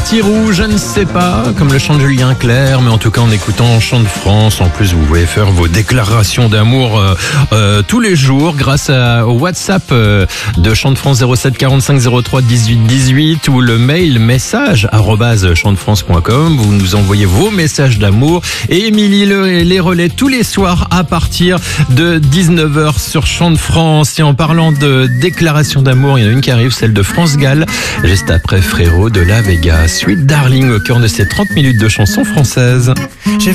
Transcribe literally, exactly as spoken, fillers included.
partir où, je ne sais pas, comme le chante Julien Clerc, mais en tout cas en écoutant Chant de France. En plus, vous pouvez faire vos déclarations d'amour euh, euh, tous les jours grâce à, au WhatsApp euh, de Chant de France zéro sept quarante-cinq zéro trois dix-huit dix-huit ou le mail message arobase chant de france point com. Vous nous envoyez vos messages d'amour et Émilie le, les relais tous les soirs à partir de dix-neuf heures sur Chant de France. Et en parlant de déclaration d'amour, il y en a une qui arrive, celle de France Gall, juste après Frérot de La Vega. Sweet Darling au cœur de ces trente minutes de chansons françaises.